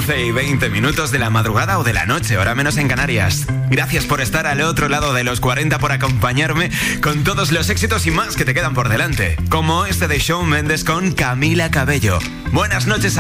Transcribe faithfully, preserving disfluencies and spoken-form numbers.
once y veinte minutos de la madrugada o de la noche, hora menos en Canarias. Gracias por estar al otro lado de los cuarenta, por acompañarme con todos los éxitos y más que te quedan por delante, como este de Shawn Mendes con Camila Cabello. Buenas noches.